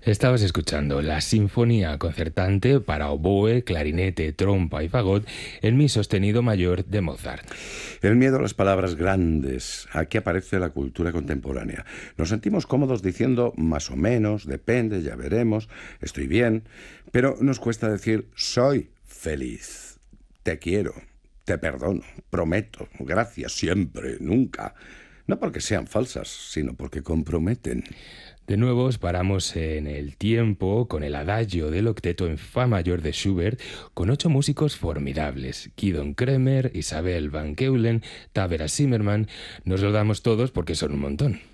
Estabas escuchando la Sinfonía Concertante para oboe, clarinete, trompa y fagot en mi sostenido mayor de Mozart. El miedo a las palabras grandes. Aquí aparece la cultura contemporánea. Nos sentimos cómodos diciendo más o menos, depende, ya veremos, estoy bien, pero nos cuesta decir soy feliz, te quiero, te perdono, prometo, gracias, siempre, nunca. No porque sean falsas, sino porque comprometen. De nuevo os paramos en el tiempo con el adagio del octeto en fa mayor de Schubert, con 8 músicos formidables: Gidon Kremer, Isabel van Keulen, Tavera Zimmermann. Nos lo damos todos porque son un montón.